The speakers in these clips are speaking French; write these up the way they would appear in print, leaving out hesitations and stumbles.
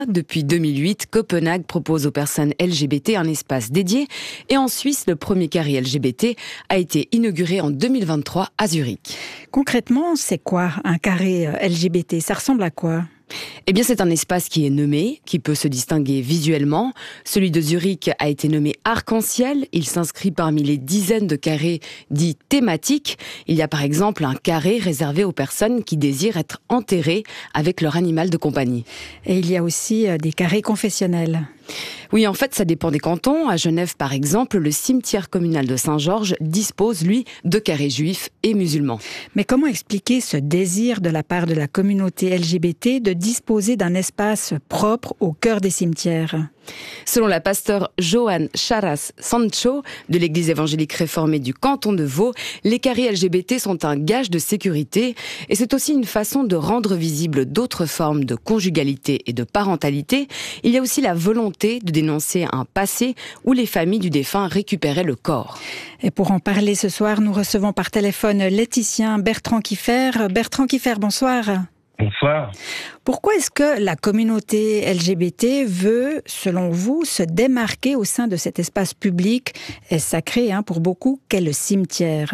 Depuis 2008, Copenhague propose aux personnes LGBT un espace dédié. Et en Suisse, le premier carré LGBT a été inauguré en 2023 à Zurich. Concrètement, c'est quoi un carré LGBT? Ça ressemble à quoi? Eh bien, c'est un espace qui est nommé, qui peut se distinguer visuellement. Celui de Zurich a été nommé Arc-en-Ciel. Il s'inscrit parmi les dizaines de carrés dits thématiques. Il y a par exemple un carré réservé aux personnes qui désirent être enterrées avec leur animal de compagnie. Et il y a aussi des carrés confessionnels. Oui, en fait, ça dépend des cantons. À Genève, par exemple, le cimetière communal de Saint-Georges dispose, lui, de carrés juifs et musulmans. Mais comment expliquer ce désir de la part de la communauté LGBT de disposer d'un espace propre au cœur des cimetières? Selon la pasteure Johanne Charas Sancho de l'église évangélique réformée du canton de Vaud, les carrés LGBT sont un gage de sécurité et c'est aussi une façon de rendre visibles d'autres formes de conjugalité et de parentalité. Il y a aussi la volonté de dénoncer un passé où les familles du défunt récupéraient le corps. Et pour en parler ce soir, nous recevons par téléphone l'éthicien Bertrand Kiffer. Bertrand Kiffer, bonsoir. Bonsoir. Pourquoi est-ce que la communauté LGBT veut, selon vous, se démarquer au sein de cet espace public et sacré pour beaucoup qu'est le cimetière?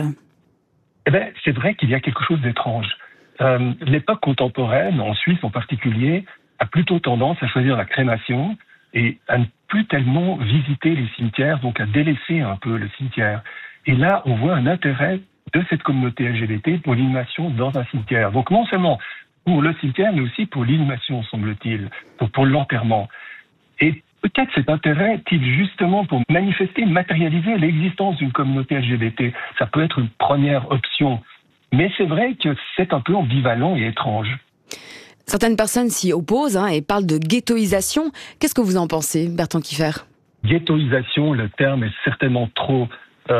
C'est vrai qu'il y a quelque chose d'étrange. L'époque contemporaine, en Suisse en particulier, a plutôt tendance à choisir la crémation et à ne plus tellement visiter les cimetières, donc à délaisser un peu le cimetière. Et là, on voit un intérêt de cette communauté LGBT pour l'inhumation dans un cimetière. Donc non seulement pour le cimetière, mais aussi pour l'inhumation, semble-t-il, pour l'enterrement. Et peut-être cet intérêt est-il justement pour manifester, matérialiser l'existence d'une communauté LGBT. Ça peut être une première option. Mais c'est vrai que c'est un peu ambivalent et étrange. Certaines personnes s'y opposent et parlent de ghettoisation. Qu'est-ce que vous en pensez, Bertrand Kiffer? Ghettoisation, le terme est certainement trop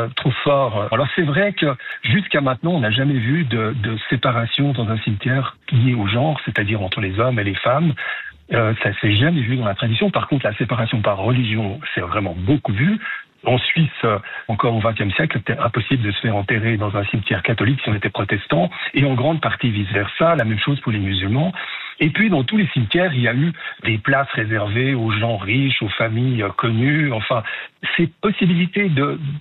fort. Alors c'est vrai que jusqu'à maintenant, on n'a jamais vu de séparation dans un cimetière lié au genre, c'est-à-dire entre les hommes et les femmes. Ça s'est jamais vu dans la tradition. Par contre, la séparation par religion, c'est vraiment beaucoup vu. En Suisse, encore au XXe siècle, c'était impossible de se faire enterrer dans un cimetière catholique si on était protestant, et en grande partie vice-versa, la même chose pour les musulmans. Et puis, dans tous les cimetières, il y a eu des places réservées aux gens riches, aux familles connues. Enfin, ces possibilités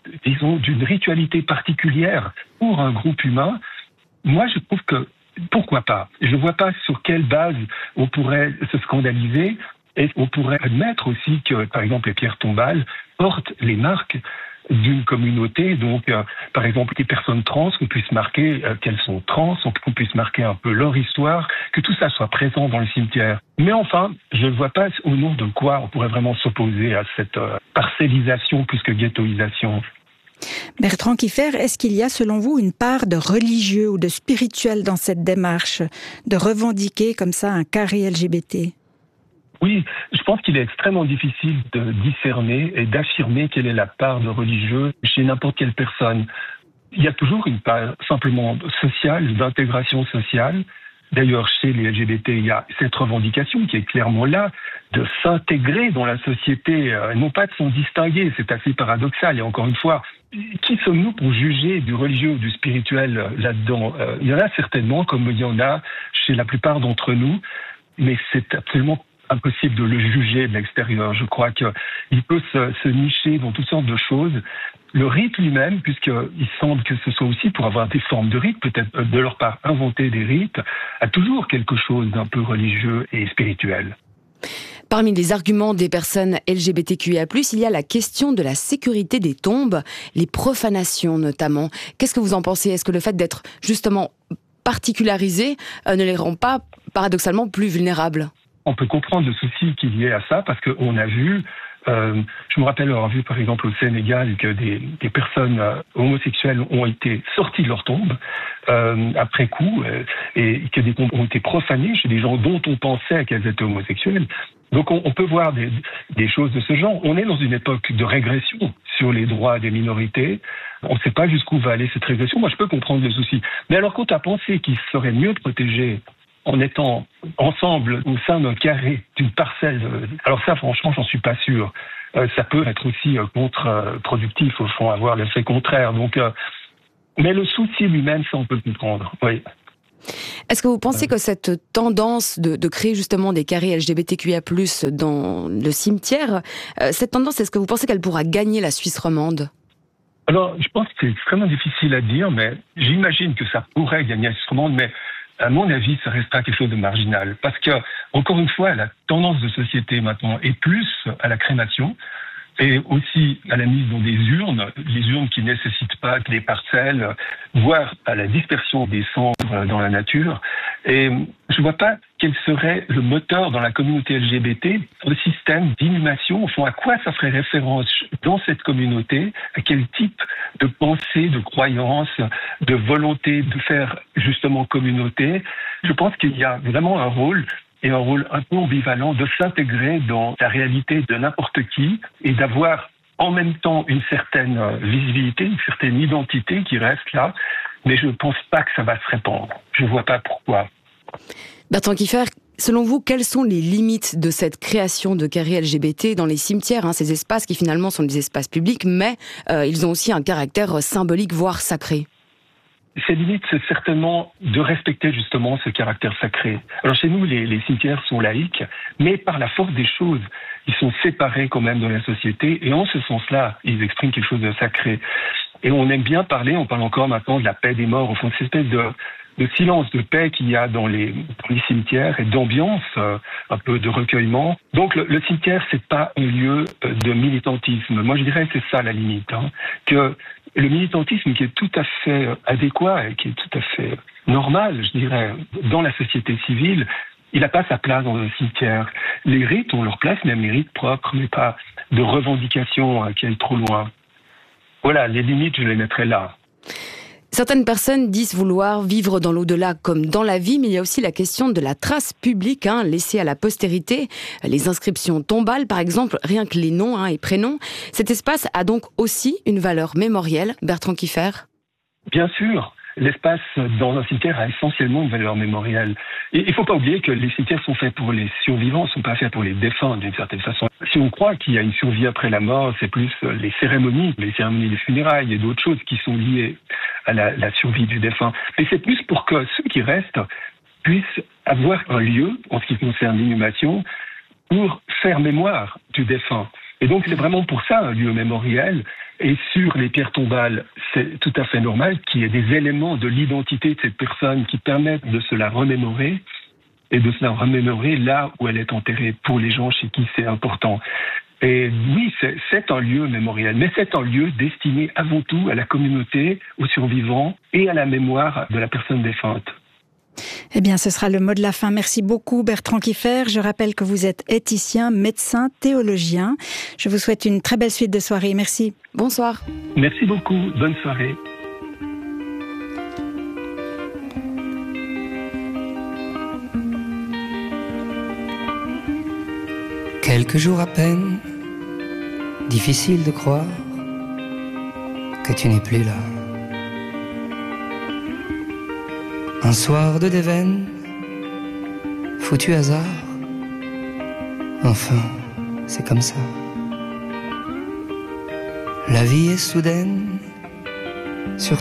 d'une ritualité particulière pour un groupe humain, moi, je trouve que pourquoi pas? Je ne vois pas sur quelle base on pourrait se scandaliser. Et on pourrait admettre aussi que, par exemple, les pierres tombales portent les marques d'une communauté. Donc, par exemple, les personnes trans, qu'on puisse marquer qu'elles sont trans, qu'on puisse marquer un peu leur histoire, que tout ça soit présent dans le cimetière. Mais enfin, je ne vois pas au nom de quoi on pourrait vraiment s'opposer à cette parcellisation plus que ghettoisation. Bertrand Kiffer, est-ce qu'il y a, selon vous, une part de religieux ou de spirituel dans cette démarche de revendiquer comme ça un carré LGBT? Oui, je pense qu'il est extrêmement difficile de discerner et d'affirmer quelle est la part de religieux chez n'importe quelle personne. Il y a toujours une part simplement sociale, d'intégration sociale. D'ailleurs, chez les LGBT, il y a cette revendication qui est clairement là, de s'intégrer dans la société, non pas de s'en distinguer. C'est assez paradoxal. Et encore une fois, qui sommes-nous pour juger du religieux ou du spirituel là-dedans? Il y en a certainement, comme il y en a chez la plupart d'entre nous, mais c'est absolument impossible de le juger de l'extérieur. Je crois qu'il peut se nicher dans toutes sortes de choses. Le rite lui-même, puisqu'il semble que ce soit aussi pour avoir des formes de rite, peut-être de leur part inventer des rites, a toujours quelque chose d'un peu religieux et spirituel. Parmi les arguments des personnes LGBTQIA+, il y a la question de la sécurité des tombes, les profanations notamment. Qu'est-ce que vous en pensez? Est-ce que le fait d'être justement particularisé ne les rend pas paradoxalement plus vulnérables? On peut comprendre le souci qu'il y ait à ça, parce qu'on a vu, je me rappelle avoir vu par exemple au Sénégal que des personnes homosexuelles ont été sorties de leur tombe après coup, et que des tombes ont été profanées chez des gens dont on pensait qu'elles étaient homosexuelles. Donc on peut voir des choses de ce genre. On est dans une époque de régression sur les droits des minorités. On ne sait pas jusqu'où va aller cette régression. Moi, je peux comprendre le souci. Mais alors, quand à penser qu'il serait mieux de protéger en étant ensemble au sein d'un carré, d'une parcelle, alors ça, franchement, j'en suis pas sûr. Ça peut être aussi contre-productif, au fond, avoir l'effet contraire. Donc, mais le souci lui-même, ça, on peut le comprendre. Oui. Est-ce que vous pensez que cette tendance de créer justement des carrés LGBTQIA+, dans le cimetière, cette tendance, est-ce que vous pensez qu'elle pourra gagner la Suisse romande ? Alors, je pense que c'est extrêmement difficile à dire, mais j'imagine que ça pourrait gagner la Suisse romande, mais à mon avis, ça restera quelque chose de marginal. Parce que, encore une fois, la tendance de société maintenant est plus à la crémation et aussi à la mise dans des urnes, les urnes qui ne nécessitent pas des parcelles, voire à la dispersion des cendres dans la nature. Et je ne vois pas quel serait le moteur dans la communauté LGBT, le système d'inhumation, au fond, à quoi ça ferait référence dans cette communauté, à quel type de pensée, de croyance, de volonté de faire justement communauté. Je pense qu'il y a vraiment un rôle, et un rôle un peu ambivalent, de s'intégrer dans la réalité de n'importe qui et d'avoir en même temps une certaine visibilité, une certaine identité qui reste là, mais je ne pense pas que ça va se répandre. Je ne vois pas pourquoi. Bertrand Kiefer, selon vous, quelles sont les limites de cette création de carrés LGBT dans les cimetières, ces espaces qui finalement sont des espaces publics, mais ils ont aussi un caractère symbolique, voire sacré? Ces limites, c'est certainement de respecter justement ce caractère sacré. Alors chez nous, les cimetières sont laïques, mais par la force des choses, ils sont séparés quand même de la société, et en ce sens-là, ils expriment quelque chose de sacré. Et on aime bien parler, on parle encore maintenant de la paix des morts, au fond, cette espèce de silence, de paix qu'il y a dans les cimetières et d'ambiance, un peu de recueillement. Donc le cimetière, c'est pas un lieu de militantisme. Moi, je dirais que c'est ça la limite, que le militantisme qui est tout à fait adéquat et qui est tout à fait normal, je dirais, dans la société civile, il n'a pas sa place dans un cimetière. Les rites ont leur place, même les rites propres, mais pas de revendication qui aillent trop loin. Voilà, les limites, je les mettrais là. Certaines personnes disent vouloir vivre dans l'au-delà comme dans la vie, mais il y a aussi la question de la trace publique, laissée à la postérité. Les inscriptions tombales, par exemple, rien que les noms et prénoms. Cet espace a donc aussi une valeur mémorielle. Bertrand Kiefer ? Bien sûr. L'espace dans un cimetière a essentiellement une valeur mémorielle. Et il ne faut pas oublier que les cimetières sont faits pour les survivants, ne sont pas faits pour les défunts d'une certaine façon. Si on croit qu'il y a une survie après la mort, c'est plus les cérémonies des funérailles et d'autres choses qui sont liées à la survie du défunt. Mais c'est plus pour que ceux qui restent puissent avoir un lieu, en ce qui concerne l'inhumation, pour faire mémoire du défunt. Et donc c'est vraiment pour ça un lieu mémoriel. Et sur les pierres tombales, c'est tout à fait normal qu'il y ait des éléments de l'identité de cette personne qui permettent de se la remémorer et de se la remémorer là où elle est enterrée pour les gens chez qui c'est important. Et oui, c'est un lieu mémoriel, mais c'est un lieu destiné avant tout à la communauté, aux survivants et à la mémoire de la personne défunte. Eh bien, ce sera le mot de la fin. Merci beaucoup, Bertrand Kiefer. Je rappelle que vous êtes éthicien, médecin, théologien. Je vous souhaite une très belle suite de soirée. Merci. Bonsoir. Merci beaucoup. Bonne soirée. Quelques jours à peine, difficile de croire que tu n'es plus là. Un soir de Dévène, foutu hasard, enfin, c'est comme ça. La vie est soudaine,